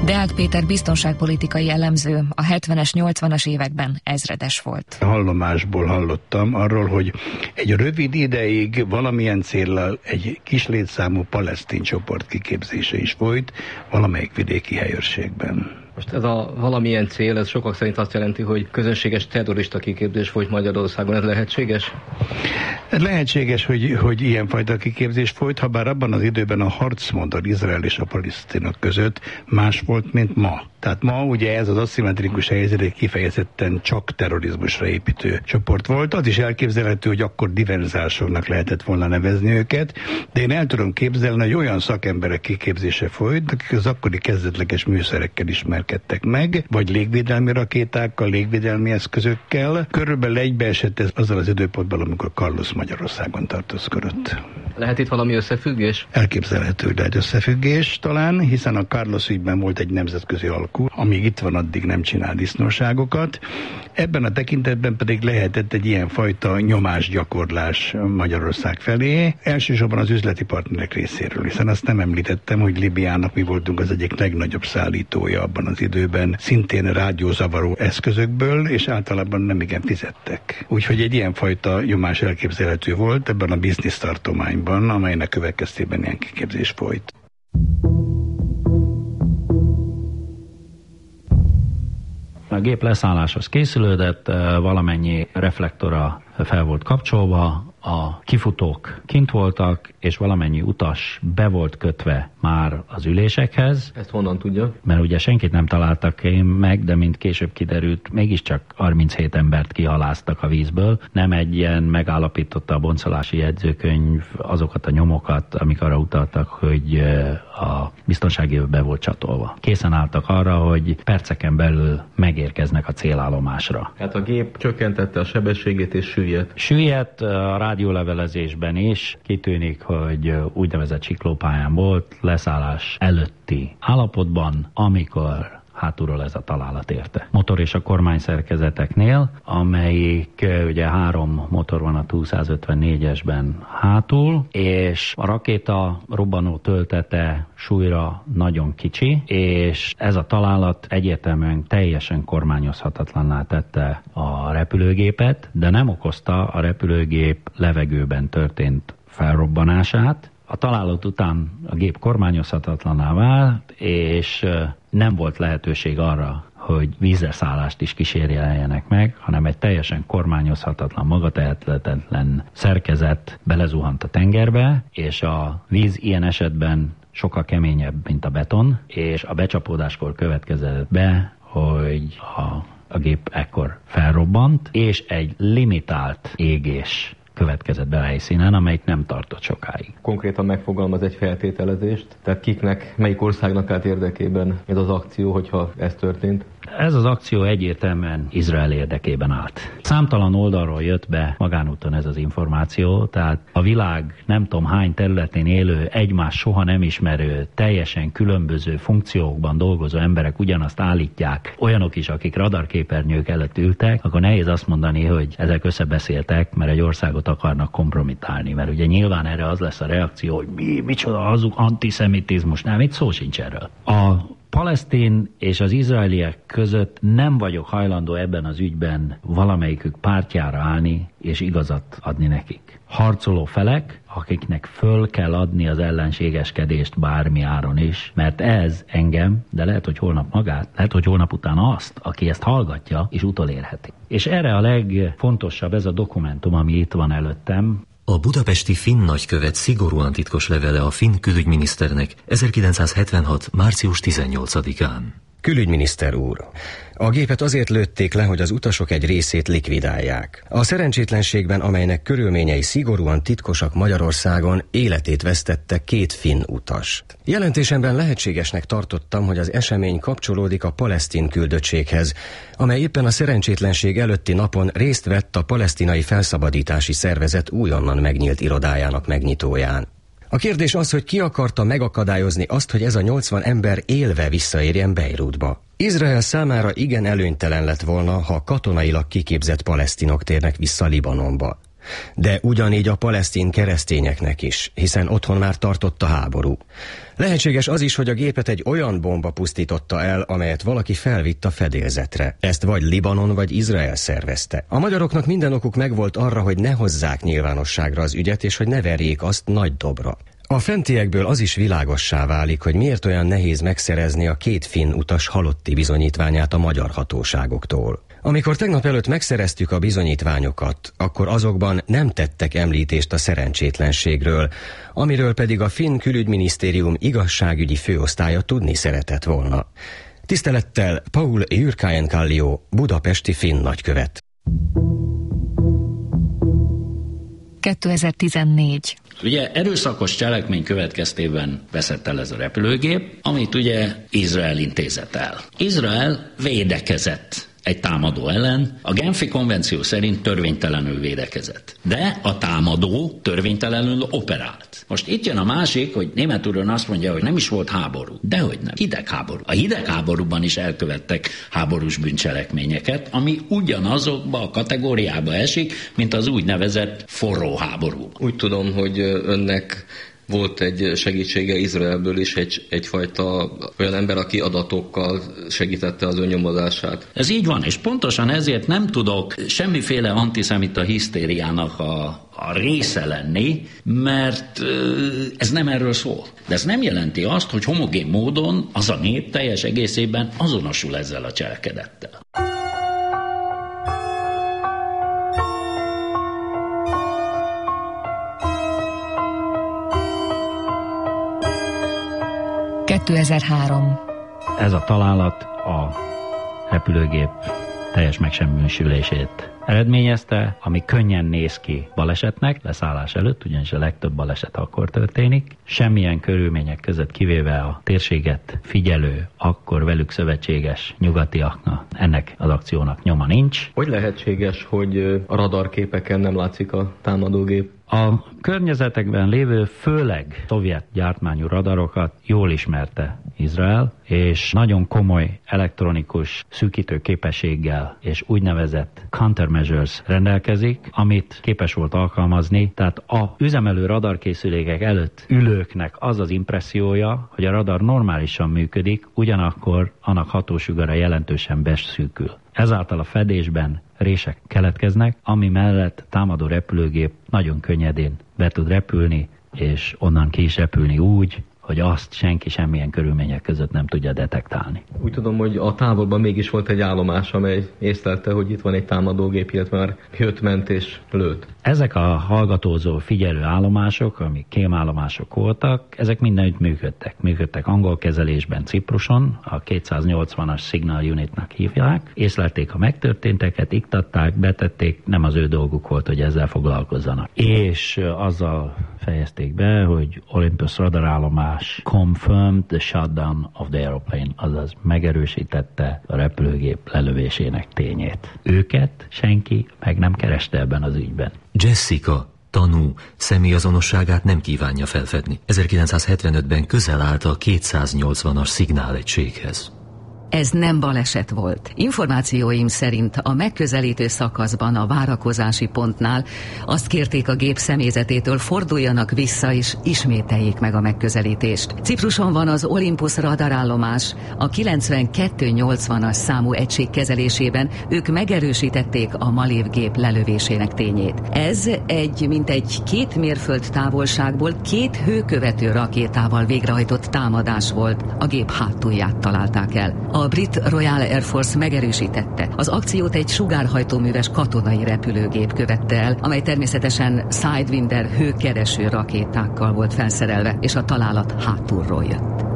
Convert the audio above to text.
Deák Péter biztonságpolitikai elemző, a 70-es, 80-as években ezredes volt. Hallomásból hallottam arról, hogy egy rövid ideig valamilyen céllal egy kis létszámú palesztin csoport kiképzése is folyt valamelyik vidéki helyőrségben. Most ez a valamilyen cél, ez sokak szerint azt jelenti, hogy közönséges terrorista kiképzés folyt Magyarországon. Ez lehetséges? Lehetséges, hogy ilyenfajta kiképzés folyt, ha bár abban az időben a harcmód Izrael és a palesztinok között más volt, mint ma. Tehát ma ugye ez az aszimmetrikus helyzet egy kifejezetten csak terrorizmusra építő csoport volt. Az is elképzelhető, hogy akkor diverzásoknak lehetett volna nevezni őket, de én el tudom képzelni, hogy olyan szakemberek kiképzése folyt, akik az akkori kezdetleges műszerekkel ismerkedtek meg, vagy légvédelmi rakétákkal, légvédelmi eszközökkel. Körülbelül egybeesett ez azzal az időpontban, amikor Carlos Magyarországon tartózkodott. Lehet itt valami összefüggés? Elképzelhető, hogy lehet összefüggés talán, hiszen a Carlos ügyben volt egy nemzetközi alkú, amíg itt van, addig nem csinál disznóságokat. Ebben a tekintetben pedig lehetett egy ilyenfajta nyomásgyakorlás Magyarország felé, elsősorban az üzleti partnerek részéről, hiszen azt nem említettem, hogy Libyának mi voltunk az egyik legnagyobb szállítója abban az időben, szintén rádiózavaró eszközökből, és általában nem igen fizettek. Úgyhogy egy ilyenfajta nyomás elképzelhető volt ebben a biznisz tartományban, amelynek következtében ilyen kiképzés folyt. A gép leszálláshoz készülődött, valamennyi reflektora fel volt kapcsolva, a kifutók kint voltak, és valamennyi utas be volt kötve már az ülésekhez. Ezt honnan tudja? Mert ugye senkit nem találtak meg, de mint később kiderült, mégiscsak 37 embert kihaláztak a vízből. Nem egy ilyen megállapította a boncolási jegyzőkönyv azokat a nyomokat, amik arra utaltak, hogy a biztonsági öv be volt csatolva. Készen álltak arra, hogy perceken belül megérkeznek a célállomásra. Hát a gép csökkentette a sebességét és süllyedt. Süllyedt, a rádiólevelezésben is kitűnik, hogy úgynevezett siklópályán volt, leszállás előtti állapotban, amikor hátulról ez a találat érte. Motor és a kormányszerkezeteknél, amelyik ugye 3 motor van a Tu-154-esben hátul, és a rakéta robbanó töltete súlyra nagyon kicsi, és ez a találat egyértelműen teljesen kormányozhatatlanná tette a repülőgépet, de nem okozta a repülőgép levegőben történt felrobbanását. A találat után a gép kormányozhatatlanná vált, és nem volt lehetőség arra, hogy vízre szállást is kísérjeljenek meg, hanem egy teljesen kormányozhatatlan, magatehetetlen szerkezet belezuhant a tengerbe, és a víz ilyen esetben sokkal keményebb, mint a beton, és a becsapódáskor következett be, hogy a gép ekkor felrobbant, és egy limitált égés következett be a helyszínen, amelyik nem tartott sokáig. Konkrétan megfogalmaz egy feltételezést, tehát kiknek, melyik országnak állt érdekében ez az akció, hogyha ez történt? Ez az akció egyértelműen Izrael érdekében állt. Számtalan oldalról jött be magánúton ez az információ, tehát a világ nem tudom hány területén élő, egymás soha nem ismerő, teljesen különböző funkciókban dolgozó emberek ugyanazt állítják, olyanok is, akik radarképernyők előtt ültek, akkor nehéz azt mondani, hogy ezek összebeszéltek, mert egy országot akarnak kompromitálni, mert ugye nyilván erre az lesz a reakció, hogy micsoda hazug antiszemitizmus, nem, itt szó sincs erről. A palesztin és az izraeliek között nem vagyok hajlandó ebben az ügyben valamelyikük pártjára állni és igazat adni nekik. Harcoló felek, akiknek föl kell adni az ellenségeskedést bármi áron is, mert ez engem, de lehet, hogy holnap magát, lehet, hogy holnap utána azt, aki ezt hallgatja, és utolérheti. És erre a legfontosabb ez a dokumentum, ami itt van előttem. A budapesti finn nagykövet szigorúan titkos levele a finn külügyminiszternek 1976. március 18-án. Külügyminiszter úr, a gépet azért lőtték le, hogy az utasok egy részét likvidálják. A szerencsétlenségben, amelynek körülményei szigorúan titkosak Magyarországon, életét vesztette 2 finn utas. Jelentésemben lehetségesnek tartottam, hogy az esemény kapcsolódik a palesztin küldöttséghez, amely éppen a szerencsétlenség előtti napon részt vett a palesztinai felszabadítási szervezet újonnan megnyílt irodájának megnyitóján. A kérdés az, hogy ki akarta megakadályozni azt, hogy ez a 80 ember élve visszaérjen Beirutba. Izrael számára igen előnytelen lett volna, ha katonailag kiképzett palesztinok térnek vissza Libanonba. De ugyanígy a palesztin keresztényeknek is, hiszen otthon már tartott a háború. Lehetséges az is, hogy a gépet egy olyan bomba pusztította el, amelyet valaki felvitt a fedélzetre. Ezt vagy Libanon, vagy Izrael szervezte. A magyaroknak minden okuk megvolt arra, hogy ne hozzák nyilvánosságra az ügyet, és hogy ne verjék azt nagy dobra. A fentiekből az is világossá válik, hogy miért olyan nehéz megszerezni a 2 finn utas halotti bizonyítványát a magyar hatóságoktól. Amikor tegnap előtt megszereztük a bizonyítványokat, akkor azokban nem tettek említést a szerencsétlenségről, amiről pedig a finn külügyminisztérium igazságügyi főosztálya tudni szeretett volna. Tisztelettel Paul Jyrkäen-Kallio, budapesti finn nagykövet. 2014. Ugye erőszakos cselekmény következtében veszett el ez a repülőgép, amit ugye Izrael intézett el. Izrael védekezett egy támadó ellen, a Genfi konvenció szerint törvénytelenül védekezett. De a támadó törvénytelenül operált. Most itt jön a másik, hogy németül azt mondja, hogy nem is volt háború. Dehogy nem. Hidegháború. A hidegháborúban is elkövettek háborús bűncselekményeket, ami ugyanazokba a kategóriába esik, mint az úgynevezett forró háború. Úgy tudom, hogy önnek volt egy segítsége Izraelből is, egyfajta olyan ember, aki adatokkal segítette az önnyomozását. Ez így van, és pontosan ezért nem tudok semmiféle antiszemita hisztériának a része lenni, mert ez nem erről szól. De ez nem jelenti azt, hogy homogén módon az a nép teljes egészében azonosul ezzel a cselekedettel. Ez a találat a repülőgép teljes megsemmisülését eredményezte, ami könnyen néz ki balesetnek, leszállás előtt, ugyanis a legtöbb baleset akkor történik. Semmilyen körülmények között, kivéve a térséget figyelő, akkor velük szövetséges nyugatiaknak ennek az akciónak nyoma nincs. Hogy lehetséges, hogy a radarképeken nem látszik a támadógép? A környezetekben lévő, főleg szovjet gyártmányú radarokat jól ismerte Izrael, és nagyon komoly elektronikus szűkítő képességgel és úgynevezett countermeasures rendelkezik, amit képes volt alkalmazni. Tehát a üzemelő radarkészülékek előtt ülőknek az az impressziója, hogy a radar normálisan működik, ugyanakkor annak hatósugara jelentősen beszűkül. Ezáltal a fedésben rések keletkeznek, ami mellett támadó repülőgép nagyon könnyedén be tud repülni, és onnan ki is repülni úgy, hogy azt senki semmilyen körülmények között nem tudja detektálni. Úgy tudom, hogy a távolban mégis volt egy állomás, amely észlelte, hogy itt van egy támadógép, illetve már jött, ment és lőtt. Ezek a hallgatózó figyelő állomások, amik kémállomások voltak, ezek mindenütt működtek. Működtek angol kezelésben Cipruson, a 280-as Signal Unitnak hívják. Észlelték a megtörténteket, iktatták, betették, nem az ő dolguk volt, hogy ezzel foglalkozzanak. És azzal fejezték be, hogy Olympus radarállomás confirmed the shutdown of the aeroplane, azaz megerősítette a repülőgép lelövésének tényét. Őket senki meg nem kereste ebben az ügyben. Jessica, tanú, személyazonosságát nem kívánja felfedni. 1975-ben közel állt a 280-as szignálegységhez. Ez nem baleset volt. Információim szerint a megközelítő szakaszban a várakozási pontnál azt kérték a gép személyzetétől, forduljanak vissza és ismételjék meg a megközelítést. Cipruson van az Olympus radarállomás, a 9280-as számú egység kezelésében ők megerősítették a Malév gép lelövésének tényét. Ez mintegy 2 mérföld távolságból 2 hőkövető rakétával végrehajtott támadás volt. A gép hátulját találták el. A brit Royal Air Force megerősítette. Az akciót egy sugárhajtóműves katonai repülőgép követte el, amely természetesen Sidewinder hőkereső rakétákkal volt felszerelve, és a találat hátulról jött.